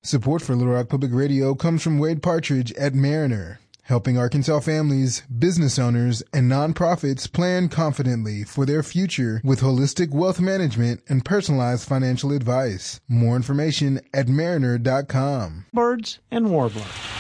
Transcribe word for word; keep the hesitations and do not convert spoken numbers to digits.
Support for Little Rock Public Radio comes from Wade Partridge at Mariner, helping Arkansas families, business owners, and nonprofits plan confidently for their future with holistic wealth management and personalized financial advice. More information at mariner dot com. Birds and warblers.